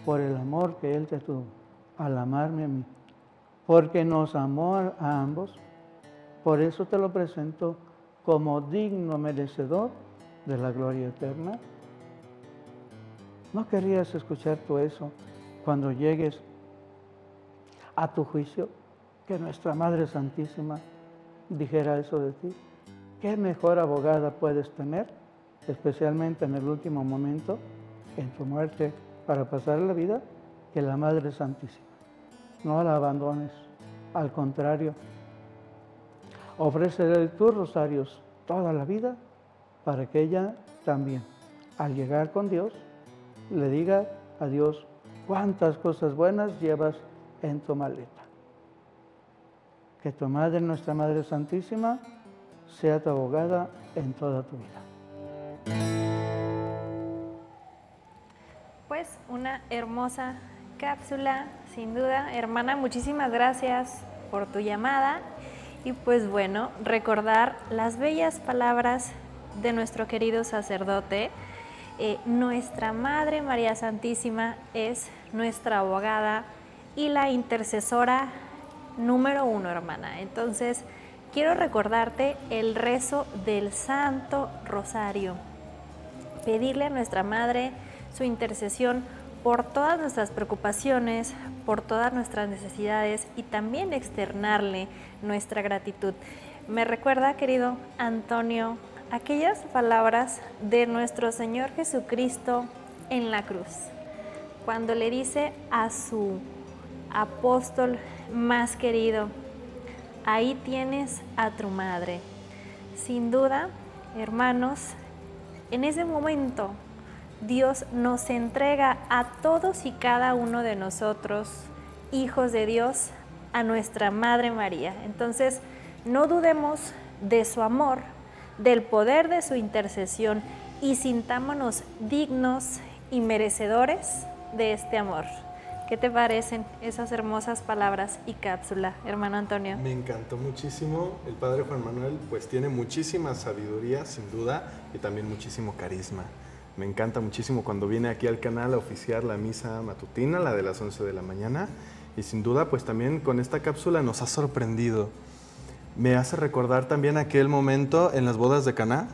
por el amor que Él te tuvo al amarme a mí, porque nos amó a ambos. Por eso te lo presento como digno merecedor de la gloria eterna. ¿No querrías escuchar tú eso cuando llegues a tu juicio? Que nuestra Madre Santísima dijera eso de ti. ¿Qué mejor abogada puedes tener, especialmente en el último momento, en tu muerte, para pasar la vida, que la Madre Santísima? No la abandones, al contrario, ofrécele tus rosarios toda la vida para que ella también, al llegar con Dios, le diga a Dios cuántas cosas buenas llevas en tu maleta. Que tu Madre, nuestra Madre Santísima, sea tu abogada en toda tu vida. Pues una hermosa cápsula, sin duda. Hermana, muchísimas gracias por tu llamada. Y pues bueno, recordar las bellas palabras de nuestro querido sacerdote. Nuestra Madre María Santísima es nuestra abogada y la intercesora número 1, hermana. Entonces, quiero recordarte el rezo del Santo Rosario. Pedirle a nuestra Madre su intercesión por todas nuestras preocupaciones, por todas nuestras necesidades y también externarle nuestra gratitud. Me recuerda, querido Antonio, aquellas palabras de nuestro Señor Jesucristo en la cruz, cuando le dice a su apóstol más querido: ahí tienes a tu madre. Sin duda, hermanos, en ese momento Dios nos entrega a todos y cada uno de nosotros, hijos de Dios, a nuestra Madre María. Entonces, no dudemos de su amor, del poder de su intercesión y sintámonos dignos y merecedores de este amor. ¿Qué te parecen esas hermosas palabras y cápsula, hermano Antonio? Me encantó muchísimo. El Padre Juan Manuel pues tiene muchísima sabiduría, sin duda, y también muchísimo carisma. Me encanta muchísimo cuando viene aquí al canal a oficiar la misa matutina, la de las 11 de la mañana, y sin duda pues también con esta cápsula nos ha sorprendido. Me hace recordar también aquel momento en las bodas de Caná,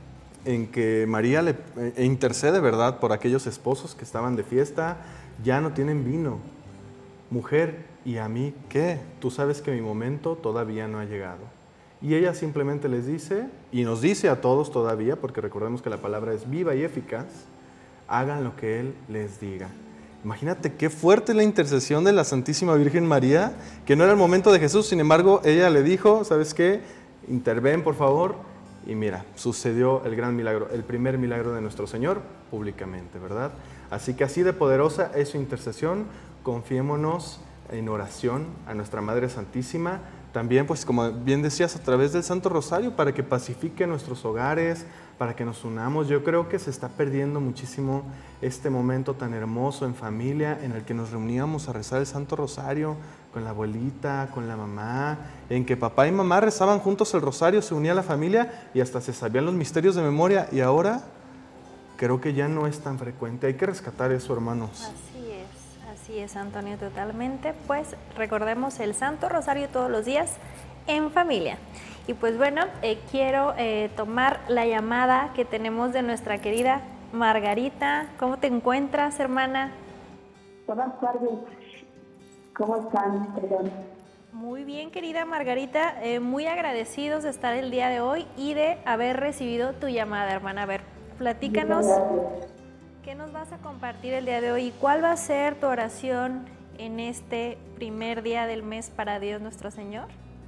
en que María intercede, ¿verdad?, por aquellos esposos que estaban de fiesta, ya no tienen vino. Mujer, ¿y a mí qué? Tú sabes que mi momento todavía no ha llegado. Y ella simplemente les dice, y nos dice a todos todavía, porque recordemos que la palabra es viva y eficaz: hagan lo que Él les diga. Imagínate qué fuerte es la intercesión de la Santísima Virgen María, que no era el momento de Jesús, sin embargo, ella le dijo, ¿sabes qué? Interven, por favor. Y mira, sucedió el gran milagro, el primer milagro de nuestro Señor públicamente, ¿verdad? Así que así de poderosa es su intercesión. Confiémonos en oración a nuestra Madre Santísima. También, pues como bien decías, a través del Santo Rosario, para que pacifique nuestros hogares, para que nos unamos. Yo creo que se está perdiendo muchísimo este momento tan hermoso en familia, en el que nos reuníamos a rezar el Santo Rosario con la abuelita, con la mamá, en que papá y mamá rezaban juntos el rosario, se unía la familia y hasta se sabían los misterios de memoria. Y ahora creo que ya no es tan frecuente. Hay que rescatar eso, hermanos. Así es, Antonio, totalmente. Pues recordemos el Santo Rosario todos los días en familia. Y pues bueno, quiero tomar la llamada que tenemos de nuestra querida Margarita. ¿Cómo te encuentras, hermana? Buenas tardes. ¿Cómo están? Perdón. Muy bien, querida Margarita. Muy agradecidos de estar el día de hoy y de haber recibido tu llamada, hermana. A ver, platícanos. ¿Qué nos vas a compartir el día de hoy? ¿Cuál va a ser tu oración en este primer día del mes para Dios nuestro Señor?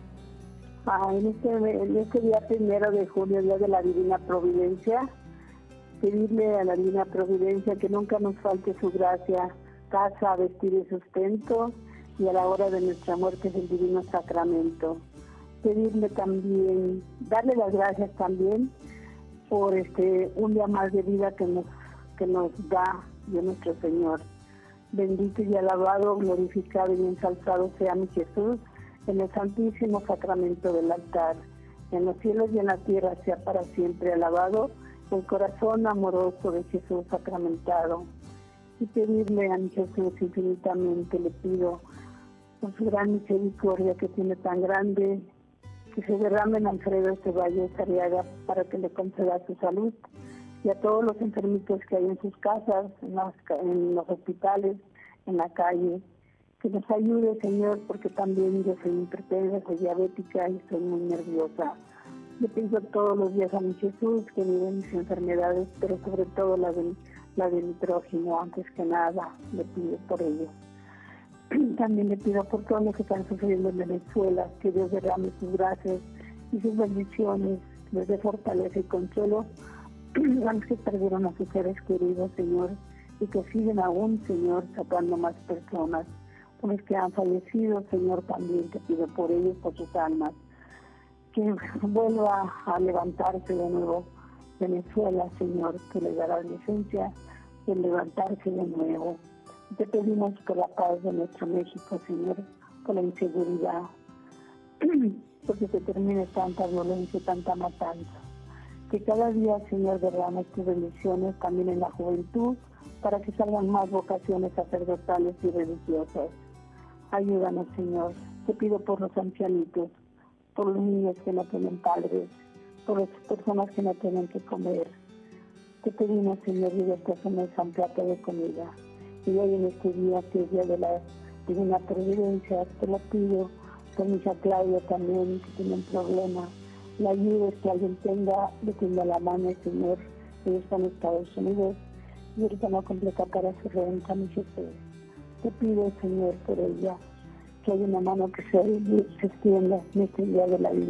En este día 1 de julio, día de la Divina Providencia, pedirle a la Divina Providencia que nunca nos falte su gracia, casa, vestir y sustento, y a la hora de nuestra muerte es el Divino Sacramento. Pedirle también, darle las gracias también por un día más de vida que nos da Dios nuestro Señor. Bendito y alabado, glorificado y ensalzado sea mi Jesús en el santísimo sacramento del altar. En los cielos y en la tierra sea para siempre alabado el corazón amoroso de Jesús sacramentado. y pedirle a mi Jesús infinitamente, le pido por su gran misericordia que tiene tan grande, que se derrame en Alfredo Ceballos Arriaga para que le conceda su salud, y a todos los enfermitos que hay en sus casas, en los hospitales, en la calle, que nos ayude, Señor, porque también yo soy hipertensa, soy diabética y estoy muy nerviosa. Le pido todos los días a mi Jesús que vive mis enfermedades, pero sobre todo la de mi prójimo, antes que nada, le pido por ello. También le pido por todos los que están sufriendo en Venezuela, que Dios derrame sus gracias y sus bendiciones, les dé fortaleza y consuelo a los que perdieron a sus seres queridos, Señor, y que siguen aún, Señor, sacando más personas. Por los que han fallecido, Señor, también te pido por ellos, por sus almas, que vuelva a levantarse de nuevo Venezuela, Señor, que le dará licencia de levantarse de nuevo. Te pedimos por la paz de nuestro México, Señor, por la inseguridad, porque se termine tanta violencia, tanta matanza. Que cada día, Señor, derrame tus bendiciones también en la juventud, para que salgan más vocaciones sacerdotales y religiosas. Ayúdanos, Señor. Te pido por los ancianitos, por los niños que no tienen padres, por las personas que no tienen que comer. Te pedimos, Señor, y personas un plato de comida. Y hoy en este día, que es día de la Divina Providencia, te lo pido por mi hija Claudia también, que tiene un problema. La ayudes, que alguien le tenga la mano, Señor. Ella está en Estados Unidos y ahorita no completa para su renta, mi Jesús. Te pido, Señor, por ella, que haya una mano que se extienda en este día de la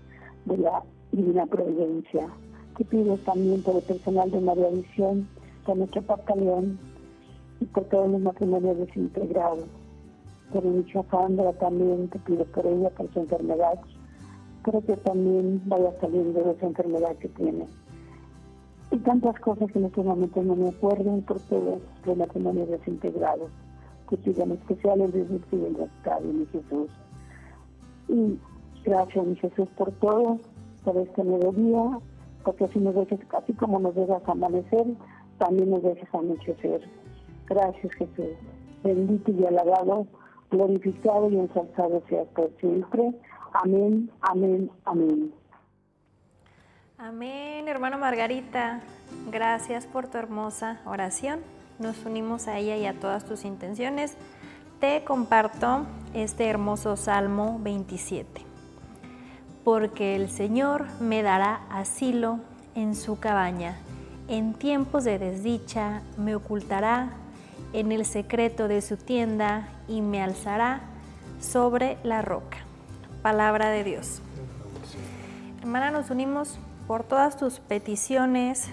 Divina Providencia. Te pido también por el personal de María Visión, por nuestro Papa León, y por todos los matrimonios desintegrados. Por mi hija Sandra también te pido por ella, por su enfermedad, pero que también vaya saliendo de esa enfermedad que tiene. Y tantas cosas que en estos momentos no me acuerdo, por todos los matrimonios desintegrados. Te pido en especial el desierto y el Octavio, mi Jesús. Y gracias, mi Jesús, por todo, por este nuevo día, porque así como nos dejas amanecer, también nos dejas anochecer. Gracias, Jesús. Bendito y alabado, glorificado y ensalzado seas por siempre. Amén, amén, amén. Amén, hermano Margarita. Gracias por tu hermosa oración. Nos unimos a ella y a todas tus intenciones. Te comparto este hermoso Salmo 27. Porque el Señor me dará asilo en su cabaña. En tiempos de desdicha me ocultará en el secreto de su tienda y me alzará sobre la roca. Palabra de Dios. Hermana, nos unimos por todas tus peticiones,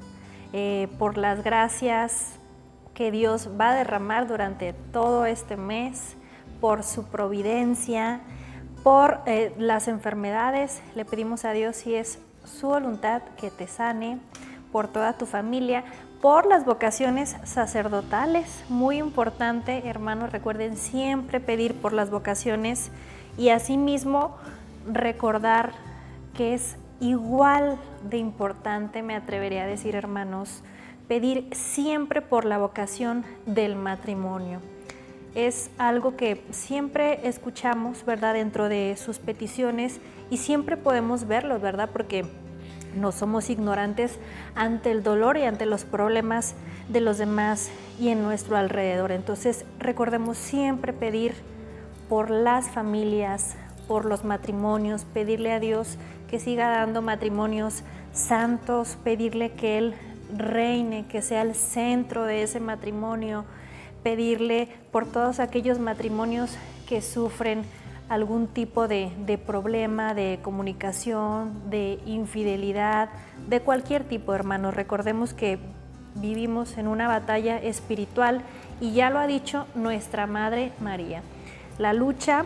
por las gracias que Dios va a derramar durante todo este mes, por su providencia, por las enfermedades. Le pedimos a Dios, si es su voluntad, que te sane, por toda tu familia, por las vocaciones sacerdotales. Muy importante, hermanos, recuerden siempre pedir por las vocaciones y asimismo recordar que es igual de importante, me atrevería a decir, hermanos, pedir siempre por la vocación del matrimonio. Es algo que siempre escuchamos, ¿verdad?, dentro de sus peticiones, y siempre podemos verlo, ¿verdad?, porque no somos ignorantes ante el dolor y ante los problemas de los demás y en nuestro alrededor. Entonces, recordemos siempre pedir por las familias, por los matrimonios, pedirle a Dios que siga dando matrimonios santos, pedirle que Él reine, que sea el centro de ese matrimonio, pedirle por todos aquellos matrimonios que sufren algún tipo de problema, de comunicación, de infidelidad, de cualquier tipo, hermanos. Recordemos que vivimos en una batalla espiritual y ya lo ha dicho nuestra Madre María. La lucha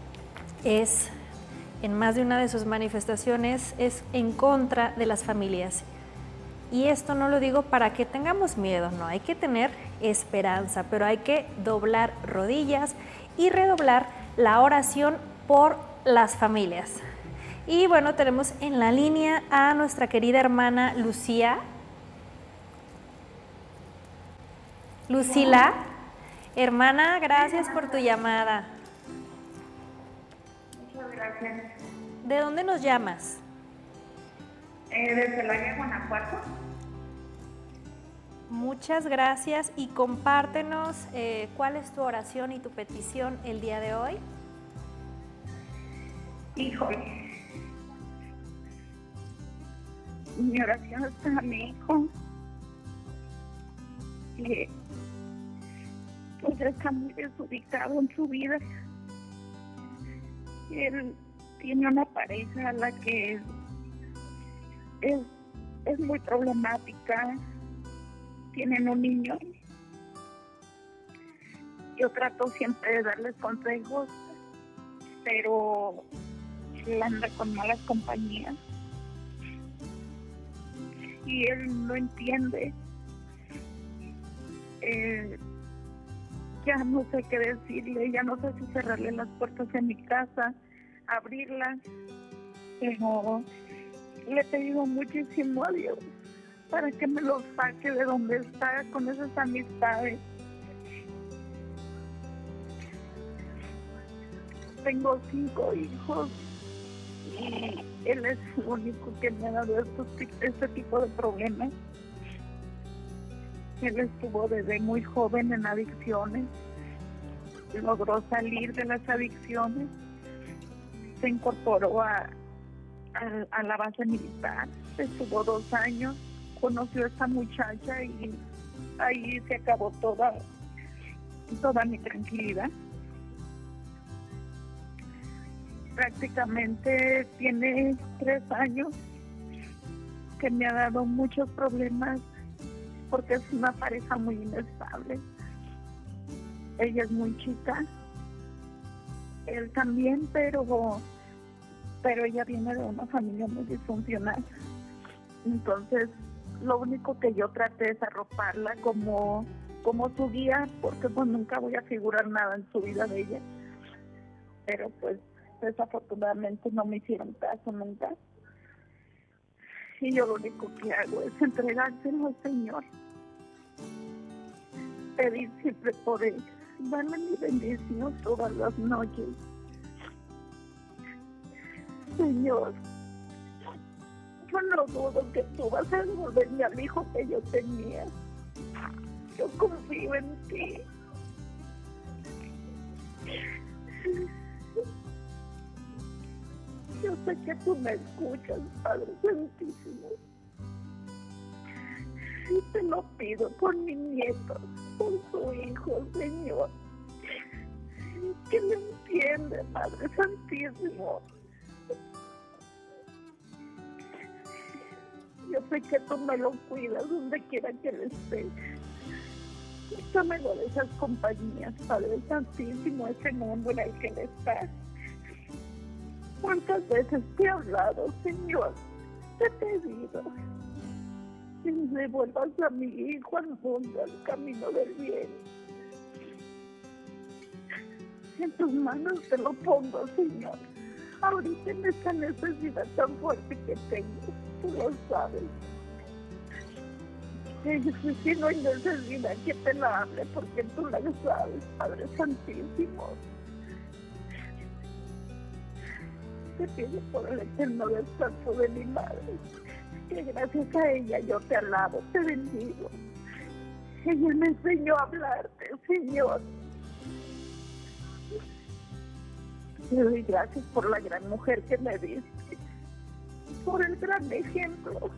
es, en más de una de sus manifestaciones, es en contra de las familias. Y esto no lo digo para que tengamos miedo, no, hay que tener esperanza, pero hay que doblar rodillas y redoblar la oración por las familias. Y bueno, tenemos en la línea a nuestra querida hermana Lucía. Lucila, hermana, gracias por tu llamada. Muchas gracias. ¿De dónde nos llamas? De Celaya, Guanajuato. Muchas gracias y compártenos cuál es tu oración y tu petición el día de hoy. Híjole. Mi oración es para mi hijo. Que pues está muy desubicado en su vida. Él tiene una pareja a la que es muy problemática. Tienen un niño. Yo trato siempre de darles consejos, pero él anda con malas compañías. Y él no entiende. Ya no sé qué decirle, ya no sé si cerrarle las puertas de mi casa, abrirlas, pero le he pedido muchísimo a Dios para que me lo saque de donde está con esas amistades. Tengo 5 hijos y él es el único que me ha dado este tipo de problemas. Él estuvo desde muy joven en adicciones, logró salir de las adicciones, se incorporó a la base militar, estuvo 2 años, conoció a esta muchacha y ahí se acabó toda mi tranquilidad. Prácticamente tiene 3 años que me ha dado muchos problemas porque es una pareja muy inestable. Ella es muy chica, él también, pero ella viene de una familia muy disfuncional. Entonces, lo único que yo traté es arroparla como su guía, porque pues nunca voy a figurar nada en su vida de ella. Pero pues desafortunadamente no me hicieron caso nunca. Y yo lo único que hago es entregárselo al Señor. Pedir siempre por él. Darle mi bendición todas las noches. Señor, yo no dudo que tú vas a devolverme al hijo que yo tenía. Yo confío en ti. Yo sé que tú me escuchas, Padre Santísimo. Y te lo pido por mi nieto, por su hijo, Señor. Que me entiende, Padre Santísimo. Yo sé que tú me lo cuidas donde quiera que él esté. Quítamelo de esas compañías, Padre Santísimo, ese mundo en el que él está. ¿Cuántas veces te he hablado, Señor? Te he pedido que me devuelvas a mi hijo al mundo, al camino del bien. En tus manos te lo pongo, Señor. Ahorita en esta necesidad tan fuerte que tengo, tú lo sabes. Si no hay necesidad que te la hable, porque tú la sabes, Padre Santísimo. Te pido por el eterno descanso de mi madre, que gracias a ella yo te alabo, te bendigo. Ella me enseñó a hablarte, Señor. Te doy gracias por la gran mujer que me diste, por el gran ejemplo.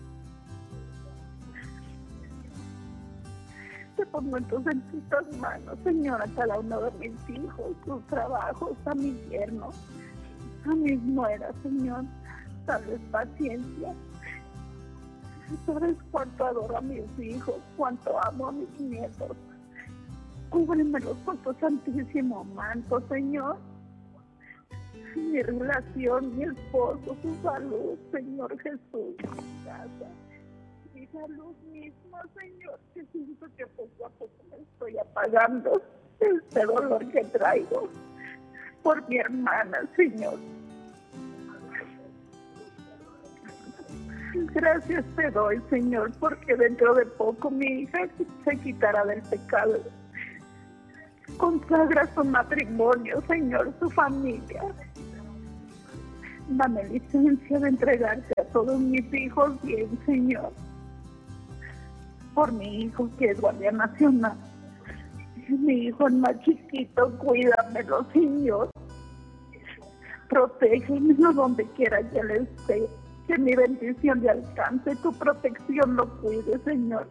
Te pongo en tus benditas manos, Señor, a cada uno de mis hijos, sus trabajos, a mis yernos, a mis nueras, Señor. Dales paciencia. Sabes cuánto adoro a mis hijos, cuánto amo a mis nietos. Cúbremelos con tu santísimo manto, Señor. Mi relación, mi esposo, su salud, Señor Jesús, mi casa, mi salud misma, Señor, que siento que poco a poco me estoy apagando este dolor que traigo por mi hermana, Señor. Gracias te doy, Señor, porque dentro de poco mi hija se quitará del pecado. Consagra su matrimonio, Señor, su familia. Dame licencia de entregarte a todos mis hijos bien, Señor. Por mi hijo que es guardia nacional. Mi hijo el más chiquito, cuídamelo, Señor. Protégemelo donde quiera que él esté. Que mi bendición le alcance, tu protección lo cuide, Señor.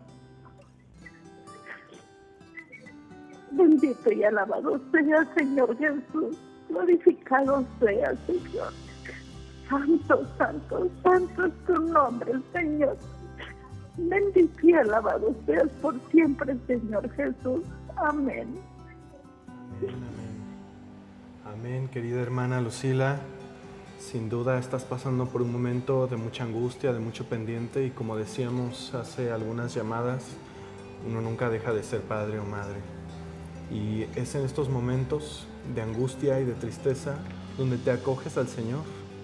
Bendito y alabado sea, Señor Jesús. Glorificado sea, Señor. Santo, santo, santo es tu nombre, Señor. Bendito y alabado seas por siempre, Señor Jesús. Amén. Amén, amén. Amén, querida hermana Lucila. Sin duda estás pasando por un momento de mucha angustia, de mucho pendiente, y como decíamos hace algunas llamadas, uno nunca deja de ser padre o madre. Y es en estos momentos de angustia y de tristeza donde te acoges al Señor.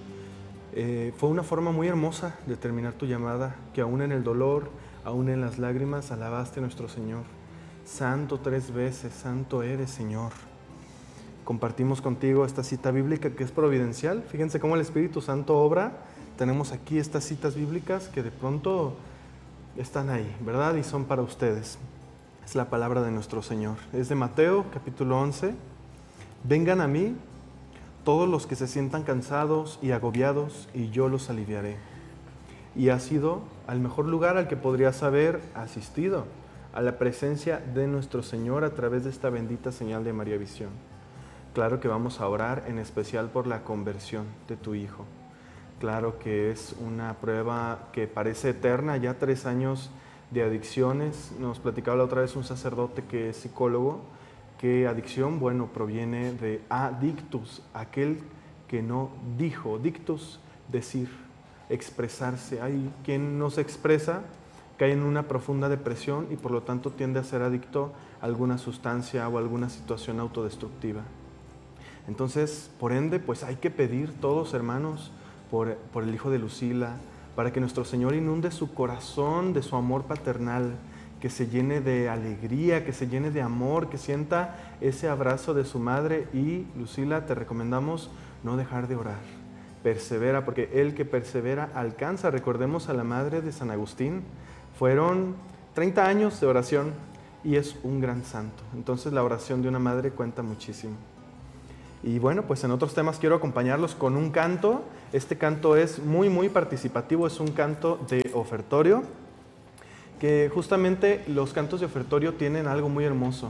Fue una forma muy hermosa de terminar tu llamada, que aún en el dolor, aún en las lágrimas, alabaste a nuestro Señor. Santo 3 veces, santo eres, Señor. Compartimos contigo esta cita bíblica que es providencial. Fíjense cómo el Espíritu Santo obra. Tenemos aquí estas citas bíblicas que de pronto están ahí, ¿verdad? Y son para ustedes. Es la palabra de nuestro Señor. Es de Mateo, capítulo 11. Vengan a mí todos los que se sientan cansados y agobiados, y yo los aliviaré. Y ha sido al mejor lugar al que podrías haber asistido, a la presencia de nuestro Señor a través de esta bendita señal de María Visión. Claro que vamos a orar en especial por la conversión de tu hijo. Claro que es una prueba que parece eterna, ya 3 años de adicciones. Nos platicaba la otra vez un sacerdote que es psicólogo, que adicción, bueno, proviene de adictus, aquel que no dijo, dictus, decir, expresarse. Hay quien no se expresa, cae en una profunda depresión y por lo tanto tiende a ser adicto a alguna sustancia o alguna situación autodestructiva. Entonces, por ende, pues hay que pedir todos, hermanos, por el hijo de Lucila, para que nuestro Señor inunde su corazón de su amor paternal, que se llene de alegría, que se llene de amor, que sienta ese abrazo de su madre. Y, Lucila, te recomendamos no dejar de orar. Persevera, porque el que persevera alcanza. Recordemos a la madre de San Agustín. Fueron 30 años de oración y es un gran santo. Entonces, la oración de una madre cuenta muchísimo. Y bueno, pues en otros temas quiero acompañarlos con un canto. Este canto es muy, muy participativo. Es un canto de ofertorio, que justamente los cantos de ofertorio tienen algo muy hermoso.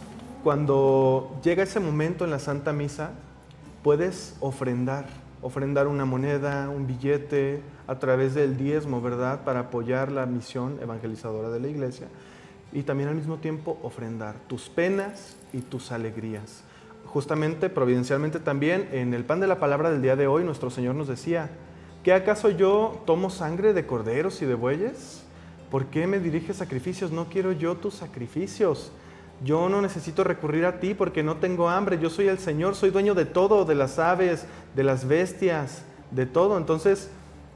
Cuando llega ese momento en la Santa Misa, puedes ofrendar una moneda, un billete, a través del diezmo, ¿verdad?, para apoyar la misión evangelizadora de la Iglesia, y también al mismo tiempo ofrendar tus penas y tus alegrías. Justamente, providencialmente también, en el pan de la palabra del día de hoy, nuestro Señor nos decía: ¿qué acaso yo tomo sangre de corderos y de bueyes? ¿Por qué me diriges sacrificios? No quiero yo tus sacrificios. Yo no necesito recurrir a ti porque no tengo hambre. Yo soy el Señor, soy dueño de todo, de las aves, de las bestias, de todo. Entonces,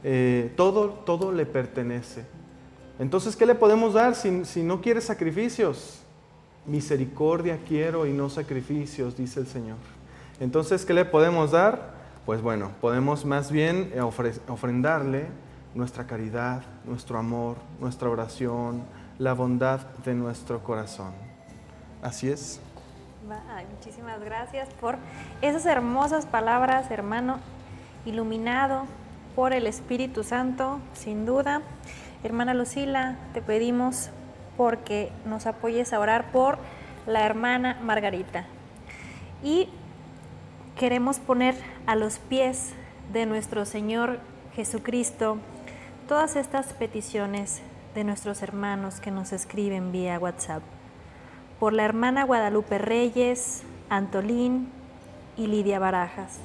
todo le pertenece. Entonces, ¿qué le podemos dar si no quiere sacrificios? Misericordia quiero y no sacrificios, dice el Señor. Entonces, ¿qué le podemos dar? Pues bueno, podemos más bien ofrendarle nuestra caridad, nuestro amor, nuestra oración, la bondad de nuestro corazón. Así es. Ay, muchísimas gracias por esas hermosas palabras, hermano, iluminado por el Espíritu Santo, sin duda. Hermana Lucila, te pedimos porque nos apoyes a orar por la hermana Margarita. Y queremos poner a los pies de nuestro Señor Jesucristo todas estas peticiones de nuestros hermanos que nos escriben vía WhatsApp. Por la hermana Guadalupe Reyes, Antolín y Lidia Barajas.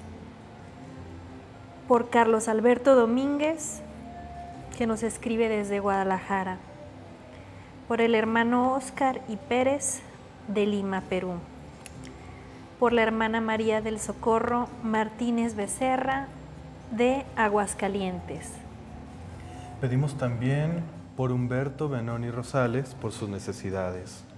Por Carlos Alberto Domínguez, que nos escribe desde Guadalajara. Por el hermano Óscar y Pérez de Lima, Perú. Por la hermana María del Socorro Martínez Becerra de Aguascalientes. Pedimos también por Humberto Benoni Rosales, por sus necesidades.